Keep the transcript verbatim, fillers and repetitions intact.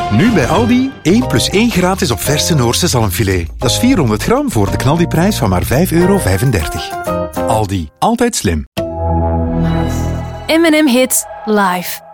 Nu bij Aldi, één plus één gratis op verse Noorse zalmfilet. Dat is vierhonderd gram voor de knaldiprijs van maar vijf euro vijfendertig. Aldi, altijd slim. M en M Hits live.